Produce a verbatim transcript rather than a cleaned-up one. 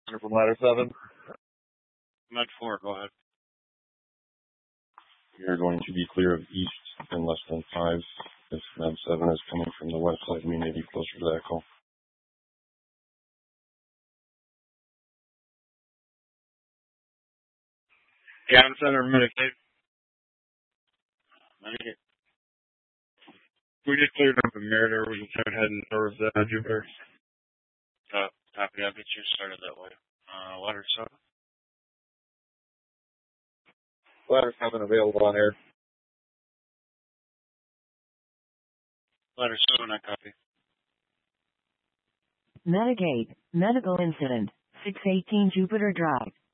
From ladder seven. Med four, go ahead. You're going to be clear of east in less than five. If Med seven is coming from the west side, we may be closer to that call. Cabin center, Medicaid. Medicaid. We just cleared up a Merida. We can start heading towards uh, Jupiter. Uh, copy, I'll get you started that way. Uh, ladder seven. Ladder seven available on air. Ladder seven, I copy. Medicaid, medical incident, six eighteen Jupiter Drive.